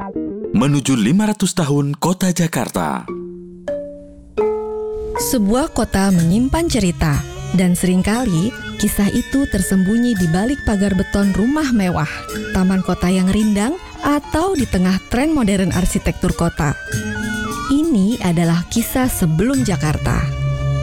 Menuju 500 tahun Kota Jakarta. Sebuah kota menyimpan cerita, dan seringkali kisah itu tersembunyi di balik pagar beton rumah mewah, taman kota yang rindang, atau di tengah tren modern arsitektur kota. Ini adalah kisah sebelum Jakarta.